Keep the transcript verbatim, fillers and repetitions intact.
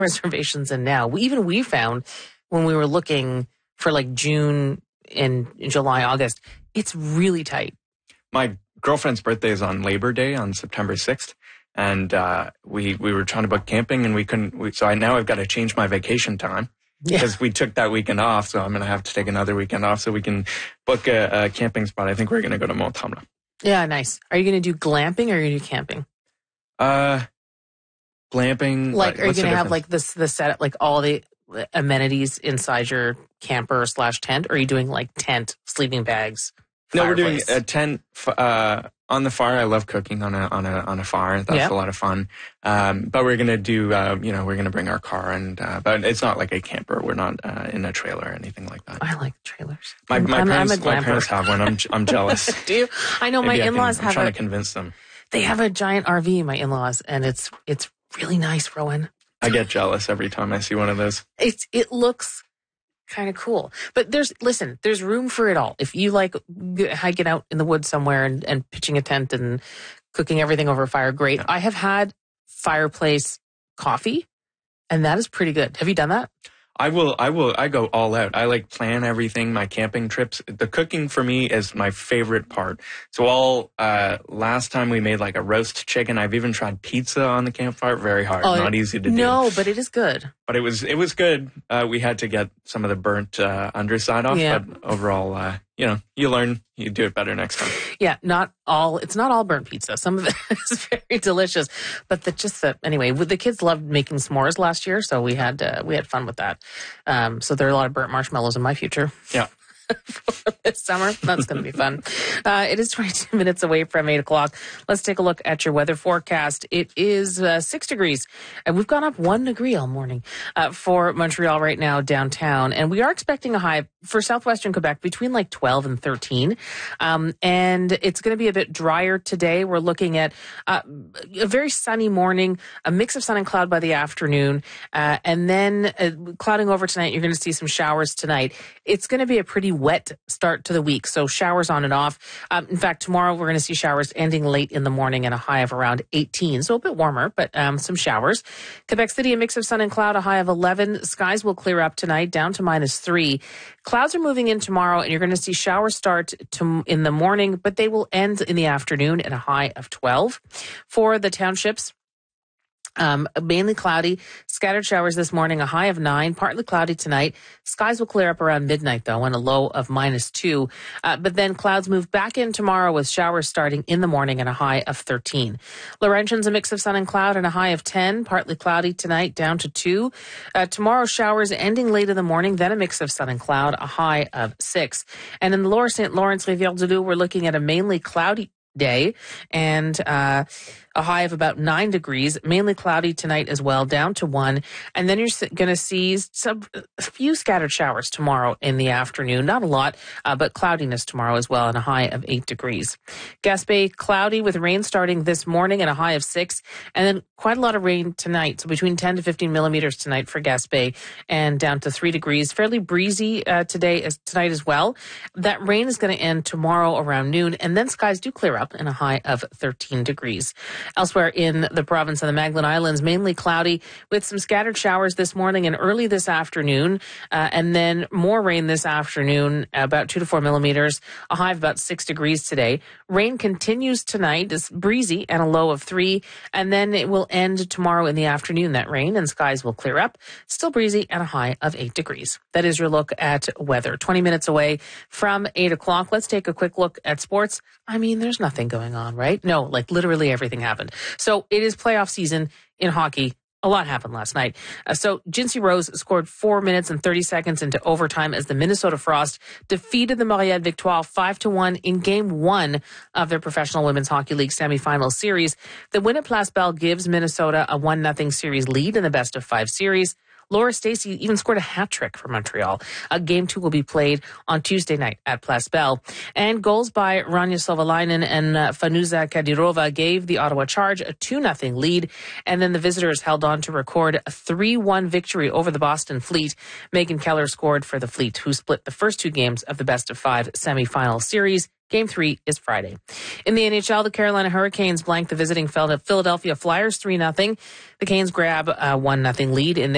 reservations in now. We, even we found when we were looking for like June and July, August, it's really tight. My girlfriend's birthday is on Labor Day on September sixth. And uh, we we were trying to book camping and we couldn't. We, so I now I've got to change my vacation time because yeah. we took that weekend off. So I'm going to have to take another weekend off so we can book a, a camping spot. I think we're going to go to Mont Tremblant. Yeah, nice. Are you going to do glamping or are you going to do camping? Uh, glamping. Like, are you going to have like this the setup, like all the amenities inside your camper slash tent? Or are you doing like tent, sleeping bags? No, fireplace? We're doing a tent uh, on the fire. I love cooking on a on a on a fire. That's yep. a lot of fun. Um, but we're gonna do, uh, you know, we're gonna bring our car, and uh, but it's not like a camper. We're not uh, in a trailer or anything like that. I like trailers. My my I'm, parents, I'm a my parents have one. I'm I'm jealous. Do you? I know Maybe my in-laws I can, I'm have. trying a, to convince them. They have a giant R V. My in-laws, and it's it's really nice, Rowan. I get jealous every time I see one of those. It's it looks kind of cool. But there's, listen, there's room for it all. If you like hiking out in the woods somewhere and, and pitching a tent and cooking everything over a fire, great. Yeah. I have had fireplace coffee, and that is pretty good. Have you done that? I will, I will, I go all out. I like plan everything, my camping trips. The cooking for me is my favorite part. So all, uh, last time we made like a roast chicken. I've even tried pizza on the campfire. Very hard. Oh, not easy to do. No, but it is good. But it was, it was good. Uh, we had to get some of the burnt, uh, underside off. Yeah. But overall, uh, you know, you learn, you do it better next time. Yeah, not all, it's not all burnt pizza. Some of it is very delicious. But the, just the, anyway, the kids loved making s'mores last year, so we had, uh, we had fun with that. Um, so there are a lot of burnt marshmallows in my future. Yeah. For this summer. That's going to be fun. Uh, it is twenty-two minutes away from eight o'clock. Let's take a look at your weather forecast. It is uh, six degrees. And we've gone up one degree all morning uh, for Montreal right now downtown. And we are expecting a high for southwestern Quebec between like twelve and thirteen. Um, and it's going to be a bit drier today. We're looking at uh, a very sunny morning, a mix of sun and cloud by the afternoon. Uh, and then uh, clouding over tonight, you're going to see some showers tonight. It's going to be a pretty wet start to the week, so showers on and off. Um, in fact, tomorrow we're going to see showers ending late in the morning and a high of around eighteen, so a bit warmer, but um, some showers. Quebec City, a mix of sun and cloud, a high of eleven. Skies will clear up tonight, down to minus three. Clouds are moving in tomorrow, and you're going to see showers start to, in the morning, but they will end in the afternoon at a high of twelve. For the townships, Um, mainly cloudy, scattered showers this morning, a high of nine, partly cloudy tonight. Skies will clear up around midnight, though, and a low of minus two. Uh, but then clouds move back in tomorrow with showers starting in the morning and a high of thirteen. Laurentians, a mix of sun and cloud and a high of ten, partly cloudy tonight, down to two. Uh, tomorrow, showers ending late in the morning, then a mix of sun and cloud, a high of six. And in the lower Saint Lawrence, Rivière-du-Loup, we're looking at a mainly cloudy day and uh a high of about nine degrees, mainly cloudy tonight as well, down to one. And then you're going to see some a few scattered showers tomorrow in the afternoon. Not a lot, uh, but cloudiness tomorrow as well, and a high of eight degrees. Gaspé, cloudy with rain starting this morning and a high of six. And then quite a lot of rain tonight, so between ten to fifteen millimeters tonight for Gaspé, and down to three degrees. Fairly breezy uh, today as tonight as well. That rain is going to end tomorrow around noon, and then skies do clear up and a high of thirteen degrees. Elsewhere in the province of the Magdalen Islands, mainly cloudy with some scattered showers this morning and early this afternoon, uh, and then more rain this afternoon, about two to four millimeters, a high of about six degrees today. Rain continues tonight. It's breezy and a low of three, and then it will end tomorrow in the afternoon, that rain, and skies will clear up. Still breezy and a high of eight degrees. That is your look at weather. twenty minutes away from eight o'clock. Let's take a quick look at sports. I mean, there's nothing going on, right? No, like literally everything happened. So it is playoff season in hockey. A lot happened last night. Uh, so Jincy Rose scored four minutes and thirty seconds into overtime as the Minnesota Frost defeated the Montréal Victoire five to one in game one of their Professional Women's Hockey League semifinal series. The win at Place Belle gives Minnesota a one nothing series lead in the best of five series. Laura Stacey even scored a hat trick for Montreal. Uh, game two will be played on Tuesday night at Place Belle. And goals by Rania Sovalainen and uh, Fanuza Kadirova gave the Ottawa Charge a two nothing lead. And then the visitors held on to record a three one victory over the Boston Fleet. Megan Keller scored for the Fleet, who split the first two games of the best of five semifinal series. Game three is Friday. In the N H L, the Carolina Hurricanes blanked the visiting Philadelphia Flyers three nothing. The Canes grab a one nothing lead in their